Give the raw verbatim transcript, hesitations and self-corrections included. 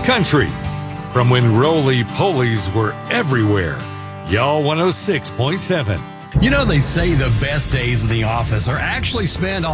country. From when roly-polies were everywhere. Y'all one oh six point seven. You know, they say the best days in the office are actually spent on